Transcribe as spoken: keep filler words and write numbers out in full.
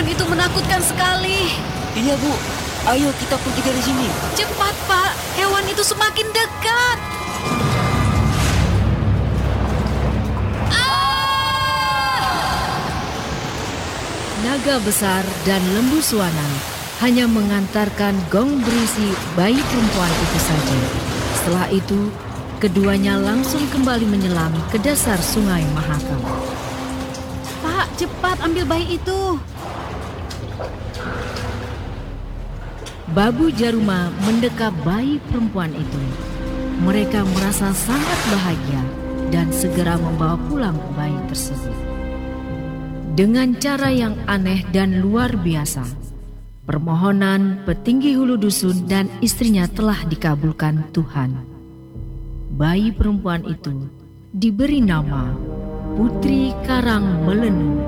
Hewan itu menakutkan sekali. Iya Bu, ayo kita pergi dari sini. Cepat Pak, hewan itu semakin dekat. Naga besar dan lembu suwana hanya mengantarkan gong berisi bayi perempuan itu saja. Setelah itu, keduanya langsung kembali menyelam ke dasar sungai Mahakam. Pak, cepat ambil bayi itu. Babu Jaruma mendekap bayi perempuan itu. Mereka merasa sangat bahagia dan segera membawa pulang bayi tersebut. Dengan cara yang aneh dan luar biasa, permohonan petinggi hulu dusun dan istrinya telah dikabulkan Tuhan. Bayi perempuan itu diberi nama Putri Karang Melenu.